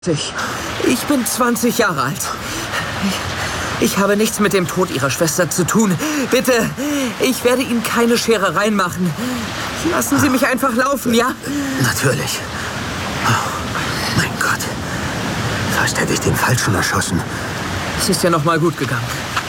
Ich bin 20 Jahre alt. Ich habe nichts mit dem Tod Ihrer Schwester zu tun. Bitte, ich werde Ihnen keine Scherereien machen. Lassen Sie mich einfach laufen, ja? Natürlich. Oh, mein Gott. Fast hätte ich den Falschen erschossen. Es ist ja noch mal gut gegangen.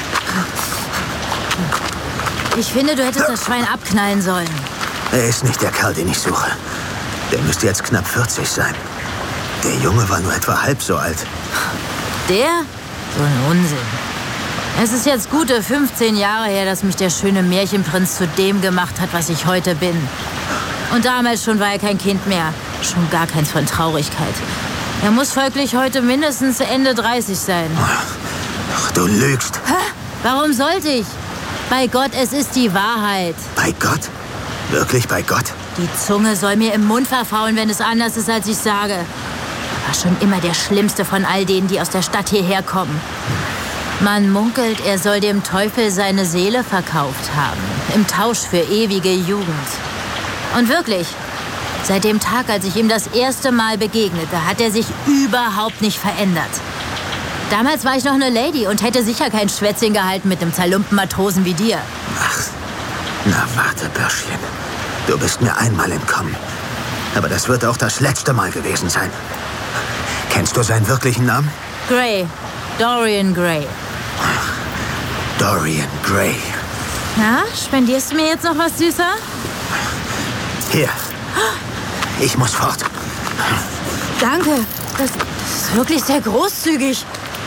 Ich finde, du hättest das Schwein abknallen sollen. Er ist nicht der Kerl, den ich suche. Der müsste jetzt knapp 40 sein. Der Junge war nur etwa halb so alt. Der? So ein Unsinn. Es ist jetzt gute 15 Jahre her, dass mich der schöne Märchenprinz zu dem gemacht hat, was ich heute bin. Und damals schon war er kein Kind mehr. Schon gar keins von Traurigkeit. Er muss folglich heute mindestens Ende 30 sein. Ach, du lügst. Hä? Warum sollte ich? Bei Gott, es ist die Wahrheit. Bei Gott? Wirklich bei Gott? Die Zunge soll mir im Mund verfaulen, wenn es anders ist, als ich sage. Er war schon immer der Schlimmste von all denen, die aus der Stadt hierher kommen. Man munkelt, er soll dem Teufel seine Seele verkauft haben. Im Tausch für ewige Jugend. Und wirklich, seit dem Tag, als ich ihm das erste Mal begegnete, hat er sich überhaupt nicht verändert. Damals war ich noch eine Lady und hätte sicher kein Schwätzchen gehalten mit einem zerlumpten Matrosen wie dir. Ach, na warte, Bürschchen. Du bist mir einmal entkommen. Aber das wird auch das letzte Mal gewesen sein. Kennst du seinen wirklichen Namen? Gray. Dorian Gray. Dorian Gray. Na, spendierst du mir jetzt noch was, Süßer? Hier. Ich muss fort. Danke. Das ist wirklich sehr großzügig.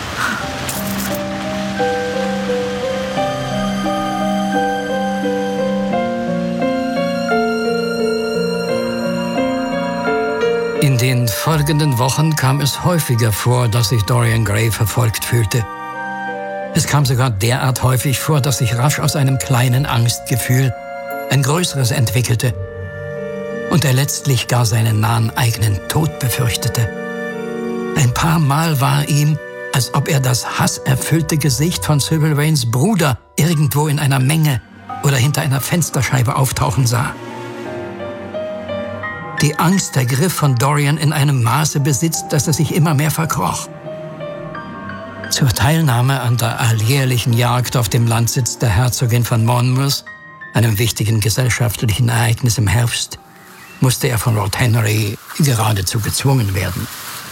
In den folgenden Wochen kam es häufiger vor, dass sich Dorian Gray verfolgt fühlte. Es kam sogar derart häufig vor, dass sich rasch aus einem kleinen Angstgefühl ein größeres entwickelte und er letztlich gar seinen nahen eigenen Tod befürchtete. Ein paar Mal war ihm, als ob er das hasserfüllte Gesicht von Sybil Waynes Bruder irgendwo in einer Menge oder hinter einer Fensterscheibe auftauchen sah. Die Angst ergriff von Dorian in einem Maße Besitz, dass er sich immer mehr verkroch. Zur Teilnahme an der alljährlichen Jagd auf dem Landsitz der Herzogin von Monmouth, einem wichtigen gesellschaftlichen Ereignis im Herbst, musste er von Lord Henry geradezu gezwungen werden.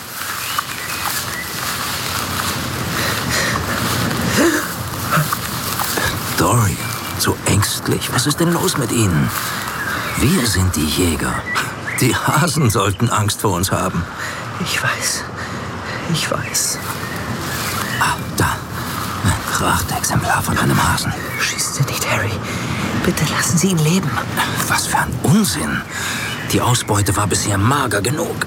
Dorian, so ängstlich. Was ist denn los mit Ihnen? Wir sind die Jäger. Die Hasen sollten Angst vor uns haben. Ich weiß. Ah, da. Ein Prachtexemplar von einem Hasen. Schießen Sie nicht, Harry. Bitte lassen Sie ihn leben. Was für ein Unsinn. Die Ausbeute war bisher mager genug.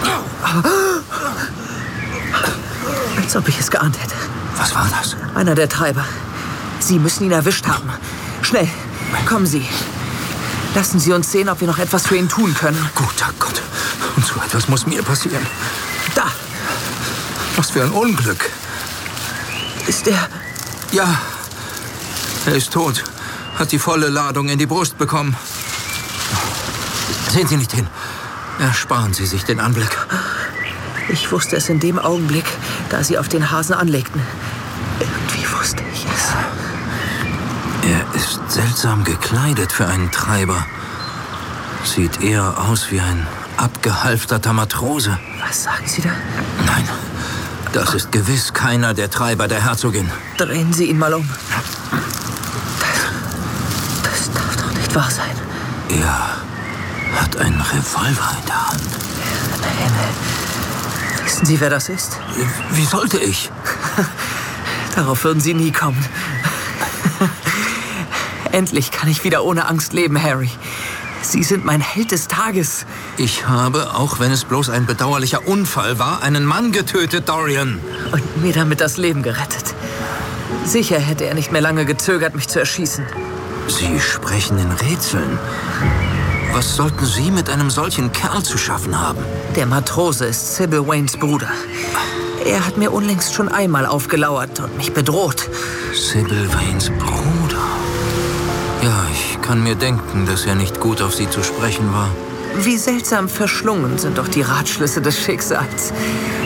Als ob ich es geahnt hätte. Was war das? Einer der Treiber. Sie müssen ihn erwischt haben. Schnell, kommen Sie. Lassen Sie uns sehen, ob wir noch etwas für ihn tun können. Guter Gott. Und so etwas muss mir passieren. Da! Was für ein Unglück. Ist er... Ja, er ist tot. Hat die volle Ladung in die Brust bekommen. Sehen Sie nicht hin. Ersparen Sie sich den Anblick. Ich wusste es in dem Augenblick, da Sie auf den Hasen anlegten. Irgendwie wusste ich es. Er ist seltsam gekleidet für einen Treiber. Sieht eher aus wie ein abgehalfterter Matrose. Was sagen Sie da? Nein, das ist gewiss keiner der Treiber der Herzogin. Drehen Sie ihn mal um. Das darf doch nicht wahr sein. Er hat einen Revolver in der Hand. Himmel. Wissen Sie, wer das ist? Wie sollte ich? Darauf würden Sie nie kommen. Endlich kann ich wieder ohne Angst leben, Harry. Sie sind mein Held des Tages. Ich habe, auch wenn es bloß ein bedauerlicher Unfall war, einen Mann getötet, Dorian. Und mir damit das Leben gerettet. Sicher hätte er nicht mehr lange gezögert, mich zu erschießen. Sie sprechen in Rätseln. Was sollten Sie mit einem solchen Kerl zu schaffen haben? Der Matrose ist Sybil Waynes Bruder. Er hat mir unlängst schon einmal aufgelauert und mich bedroht. Sybil Waynes Bruder. Ja, ich kann mir denken, dass er nicht gut auf Sie zu sprechen war. Wie seltsam verschlungen sind doch die Ratschlüsse des Schicksals.